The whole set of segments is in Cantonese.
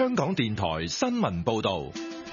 香港電台新聞報道。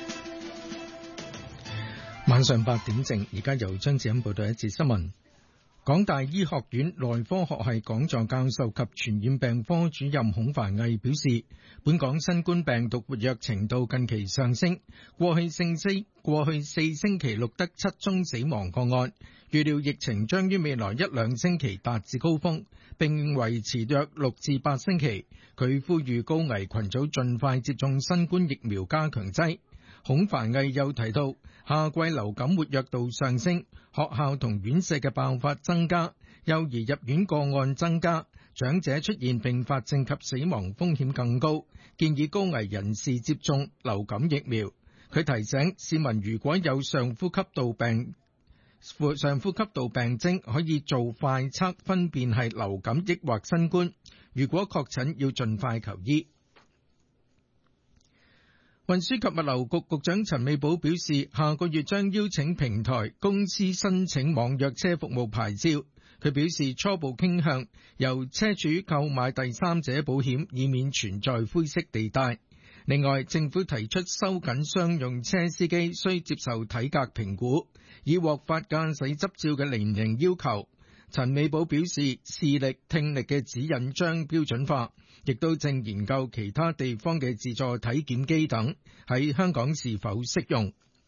晚上8點正，而家由張子欣報道一節新聞。港大醫學院內科學系講座教授及傳染病科主任孔繁毅表示，本港新冠病毒活躍程度近期上升，過去4星期錄得7宗死亡個案，預料疫情將於未來1-2星期達至高峰，並維持約6至8星期。佢呼籲高危群組盡快接種新冠疫苗加強劑。孔繁毅又提到，夏季流感活躍度上升，學校同院舍嘅爆發增加，幼兒入院個案增加，長者出現併發症及死亡風險更高，建議高危人士接種流感疫苗。佢提醒市民，如果有上呼吸道病徵，可以做快測分辨係流感抑或新冠，如果確診要盡快求醫。運輸及物流局局長陳美寶表示，下個月將邀請平台公司申請網約車服務牌照。佢表示初步傾向由車主購買第三者保險，以免存在灰色地帶。另外，政府提出收緊商用車司機需接受體格評估，以獲發駕駛執照嘅年齡要求。陳美寶表示，視力、聽力嘅指引將標準化，亦都正研究其他地方嘅自助體檢機等喺香港是否適用。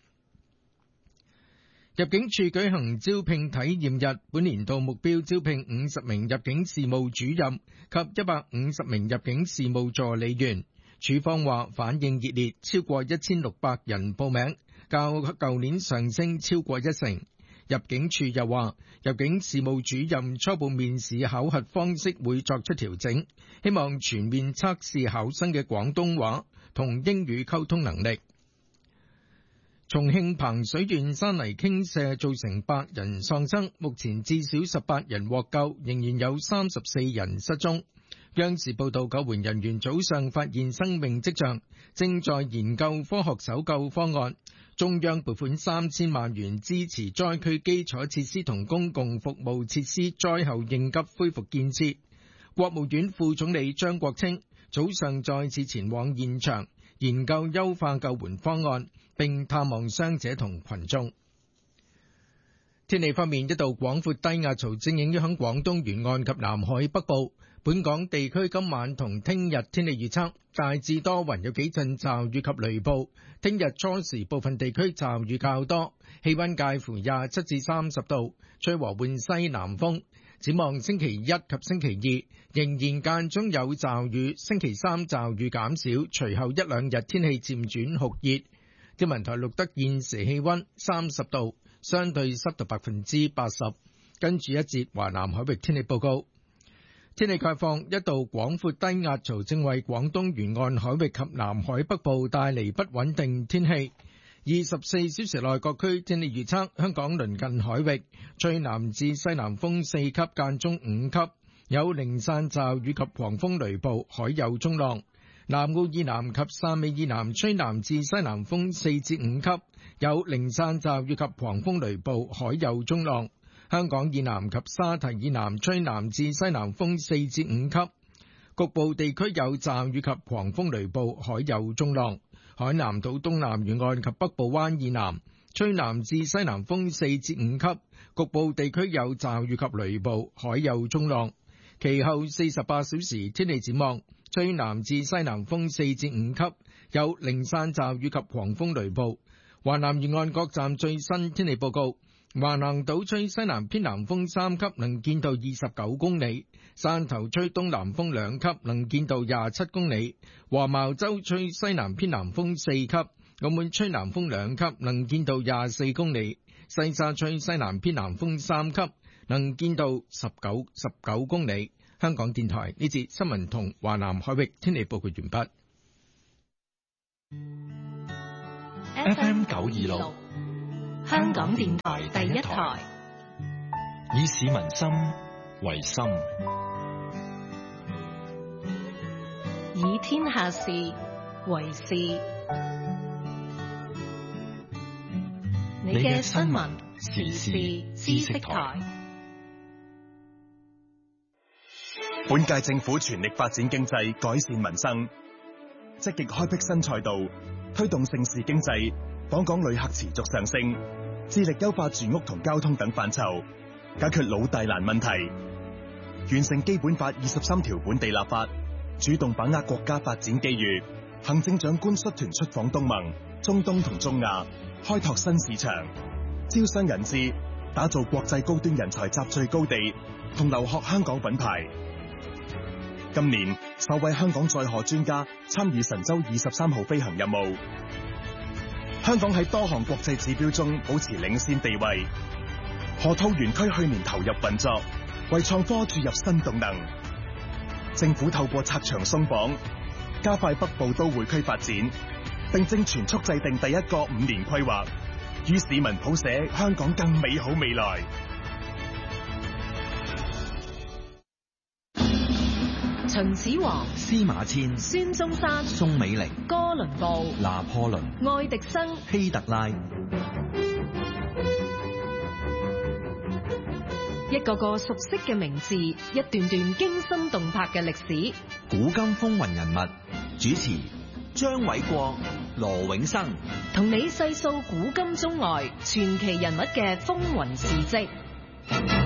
入境處舉行招聘體驗日，本年度目標招聘50名入境事務主任及150名入境事務助理員。處方話反應熱烈，超過1600人報名，較舊年上升超過1成。入境處又話，入境事務主任初步面試考核方式會作出調整，希望全面測試考生嘅廣東話同英語溝通能力。重慶彭水縣山泥傾瀉造成8人喪生，目前至少18人獲救，仍然有34人失蹤。央視報道，救援人員早上發現生命跡象，正在研究科學搜救方案。中央撥款3000萬元支持災區基礎設施同公共服務設施災後應急恢復建設。國務院副總理張國清早上再次前往現場，研究優化救援方案，並探望傷者同群眾。天氣方面，一道廣闊低壓槽正影響廣東沿岸及南海北部。本港地區今晚同聽日天氣預測，大致多雲，有幾陣驟雨及雷暴。聽日初時部分地區驟雨較多，氣溫介乎27至30度，吹和緩西南風。展望星期一及星期二仍然間中有驟雨，星期三驟雨減少，隨後1-2日天氣漸轉酷熱。天文台錄得現時氣溫30度，相對濕度80%。跟住一節華南海域天氣報告。天氣概況，一道廣闊低壓槽正為廣東沿岸海域及南海北部帶嚟不穩定天氣。24小時內各區天氣預測，香港鄰近海域吹南至西南風4級間中5級，有零散驟雨及狂風雷暴，海有中浪。南澳以南及汕尾以南吹南至西南風4至5級，有零散驟雨及狂風雷暴，海有中浪。香港以南及沙堤以南吹南至西南風4至5級，局部地區有驟雨及狂風雷暴，海有中浪。海南島東南沿岸及北部灣以南吹南至西南風4至5級，局部地區有驟雨及雷暴，海有中浪。其後48小時天氣展望，吹南至西南風4至5級，有零散驟雨及狂風雷暴。華南沿岸各站最新天氣報告。華南島吹西南偏南風3級，能見度29公里；汕頭吹東南風2級，能見度27公里；黃茅洲吹西南偏南風4級，澳門吹南風2級，能見度24公里；西沙吹西南偏南風3級，能見度19公里。香港電台呢節新聞同華南海域天氣報告完畢。 FM 926。 香港電台第一台， 以市民心為心， 以天下事為事。你嘅新聞時事知識台。 本屆政府全力發展經濟，改善民生。 積極開闢新賽道，推動盛事經濟，訪港旅客持續上升，致力優化住屋同交通等範疇，解決老大難問題，完成基本法23條本地立法，主動把握國家發展機遇。行政長官率團出訪東盟、中東同中亞，開拓新市場，招商引資，打造國際高端人才集聚高地同留學香港品牌。今年首位香港載荷專家參與神舟23號飛行任務，香港喺多項國際指標中保持領先地位。河套園區去年投入運作，為創科注入新動能。政府透過拆牆鬆綁，加快北部都會區發展，並正全速制定第一個5年規劃，與市民譜寫香港更美好未來。 秦始皇、 司馬遷、 孫中山、 宋美齡、 哥倫布、 拿破崙、 愛迪生、 希特拉， 一個個熟悉嘅名字，一段段驚心動魄嘅歷史。 古今風雲人物，主持張偉國、羅永生， 同你細數古今中外傳奇人物嘅風雲事跡。